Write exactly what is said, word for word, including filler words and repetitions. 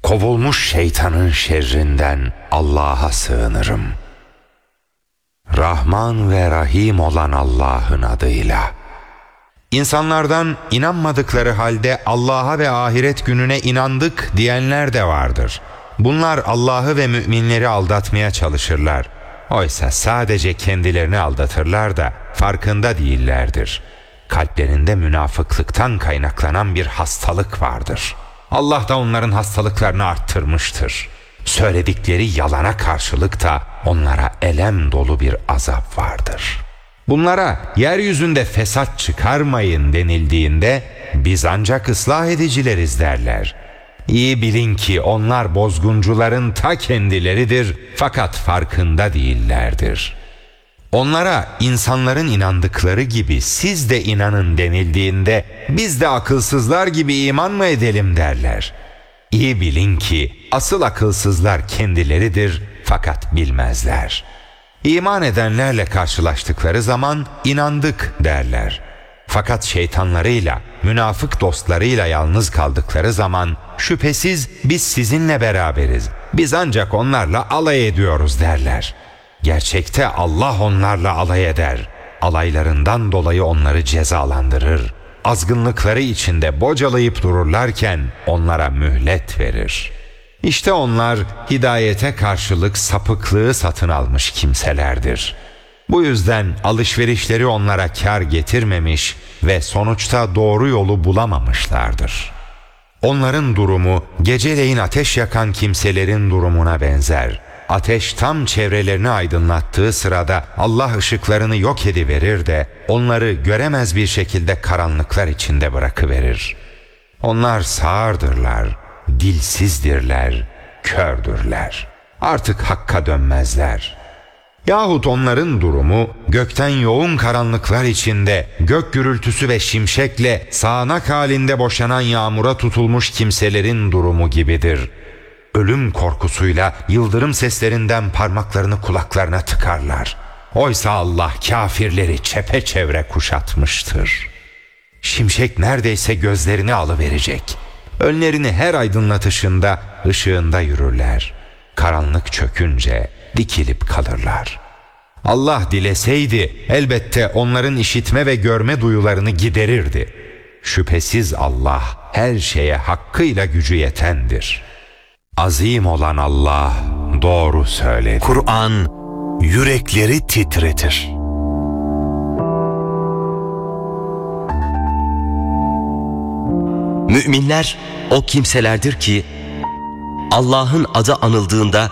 Kovulmuş şeytanın şerrinden Allah'a sığınırım. Rahman ve Rahim olan Allah'ın adıyla. İnsanlardan inanmadıkları halde Allah'a ve ahiret gününe inandık diyenler de vardır. Bunlar Allah'ı ve müminleri aldatmaya çalışırlar. Oysa sadece kendilerini aldatırlar da farkında değillerdir. Kalplerinde münafıklıktan kaynaklanan bir hastalık vardır. Allah da onların hastalıklarını arttırmıştır. Söyledikleri yalana karşılık da onlara elem dolu bir azap vardır. Bunlara yeryüzünde fesat çıkarmayın denildiğinde biz ancak ıslah edicileriz derler. İyi bilin ki onlar bozguncuların ta kendileridir fakat farkında değillerdir. Onlara insanların inandıkları gibi siz de inanın denildiğinde biz de akılsızlar gibi iman mı edelim derler. İyi bilin ki asıl akılsızlar kendileridir fakat bilmezler. İman edenlerle karşılaştıkları zaman inandık derler. Fakat şeytanlarıyla, münafık dostlarıyla yalnız kaldıkları zaman şüphesiz biz sizinle beraberiz. Biz ancak onlarla alay ediyoruz derler. Gerçekte Allah onlarla alay eder. Alaylarından dolayı onları cezalandırır. Azgınlıkları içinde bocalayıp dururlarken onlara mühlet verir. İşte onlar hidayete karşılık sapıklığı satın almış kimselerdir. Bu yüzden alışverişleri onlara kar getirmemiş ve sonuçta doğru yolu bulamamışlardır. Onların durumu geceleyin ateş yakan kimselerin durumuna benzer. Ateş tam çevrelerini aydınlattığı sırada Allah ışıklarını yok ediverir de onları göremez bir şekilde karanlıklar içinde bırakıverir. Onlar sağırdırlar, dilsizdirler, kördürler. Artık hakka dönmezler. Yahut onların durumu gökten yoğun karanlıklar içinde gök gürültüsü ve şimşekle sağanak halinde boşanan yağmura tutulmuş kimselerin durumu gibidir. Ölüm korkusuyla yıldırım seslerinden parmaklarını kulaklarına tıkarlar. Oysa Allah kafirleri çepeçevre kuşatmıştır. Şimşek neredeyse gözlerini alıverecek. Önlerini her aydınlatışında, ışığında yürürler. Karanlık çökünce dikilip kalırlar. Allah dileseydi elbette onların işitme ve görme duyularını giderirdi. Şüphesiz Allah her şeye hakkıyla gücü yetendir. Azim olan Allah doğru söyledi. Kur'an yürekleri titretir. Müminler o kimselerdir ki Allah'ın adı anıldığında